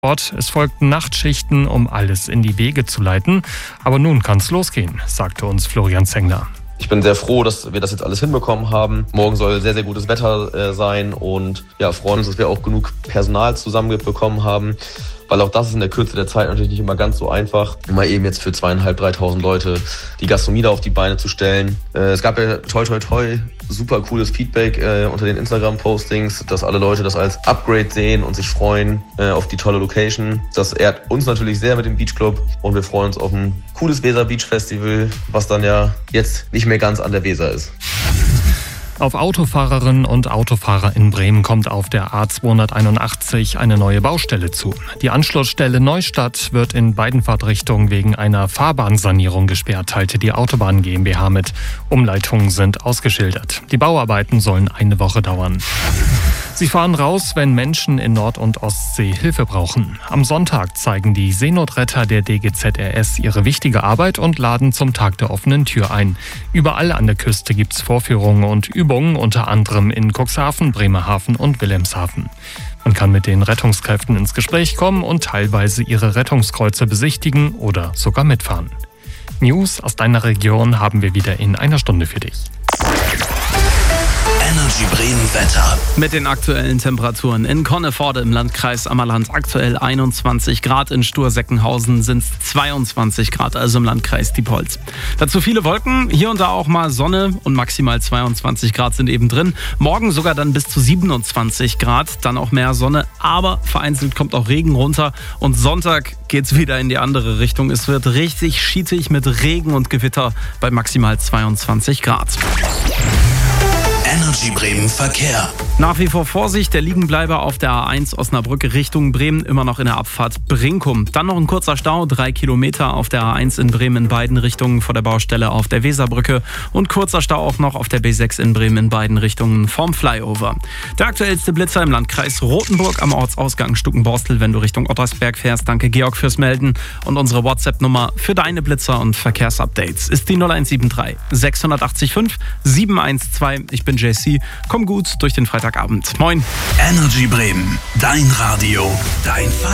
Es folgten Nachtschichten, um alles in die Wege zu leiten. Aber nun kann es losgehen, sagte uns Florian Zengler. Ich bin sehr froh, dass wir das jetzt alles hinbekommen haben. Morgen soll sehr, sehr gutes Wetter sein und freuen uns, dass wir auch genug Personal zusammenbekommen haben. Weil auch das ist in der Kürze der Zeit natürlich nicht immer ganz so einfach, mal eben jetzt für 2.500, 3.000 Leute die Gastronomie da auf die Beine zu stellen. Es gab ja toi toi toi super cooles Feedback unter den Instagram-Postings, dass alle Leute das als Upgrade sehen und sich freuen auf die tolle Location. Das ehrt uns natürlich sehr mit dem Beach Club und wir freuen uns auf ein cooles Weser Beach Festival, was dann ja jetzt nicht mehr ganz an der Weser ist. Auf Autofahrerinnen und Autofahrer in Bremen kommt auf der A281 eine neue Baustelle zu. Die Anschlussstelle Neustadt wird in beiden Fahrtrichtungen wegen einer Fahrbahnsanierung gesperrt, teilte die Autobahn GmbH mit. Umleitungen sind ausgeschildert. Die Bauarbeiten sollen eine Woche dauern. Sie fahren raus, wenn Menschen in Nord- und Ostsee Hilfe brauchen. Am Sonntag zeigen die Seenotretter der DGZRS ihre wichtige Arbeit und laden zum Tag der offenen Tür ein. Überall an der Küste gibt's Vorführungen und Übungen, unter anderem in Cuxhaven, Bremerhaven und Wilhelmshaven. Man kann mit den Rettungskräften ins Gespräch kommen und teilweise ihre Rettungskreuzer besichtigen oder sogar mitfahren. News aus deiner Region haben wir wieder in einer Stunde für dich. Energy Bremen Wetter. Mit den aktuellen Temperaturen in Conneforde im Landkreis Ammerland aktuell 21 Grad, in Stur-Seckenhausen sind es 22 Grad, also im Landkreis Diepholz. Dazu viele Wolken, hier und da auch mal Sonne und maximal 22 Grad sind eben drin. Morgen sogar dann bis zu 27 Grad, dann auch mehr Sonne, aber vereinzelt kommt auch Regen runter und Sonntag geht's wieder in die andere Richtung. Es wird richtig schietig mit Regen und Gewitter bei maximal 22 Grad. Energy Bremen Verkehr. Nach wie vor Vorsicht, der Liegenbleiber auf der A1 Osnabrück Richtung Bremen, immer noch in der Abfahrt Brinkum. Dann noch ein kurzer Stau, 3 Kilometer auf der A1 in Bremen in beiden Richtungen vor der Baustelle auf der Weserbrücke und kurzer Stau auch noch auf der B6 in Bremen in beiden Richtungen vom Flyover. Der aktuellste Blitzer im Landkreis Rothenburg am Ortsausgang Stuckenborstel, wenn du Richtung Ottersberg fährst. Danke Georg fürs Melden und unsere WhatsApp-Nummer für deine Blitzer und Verkehrsupdates ist die 0173 685 712. Ich bin JC. Komm gut durch den Freitagabend. Moin. Energy Bremen, dein Radio, dein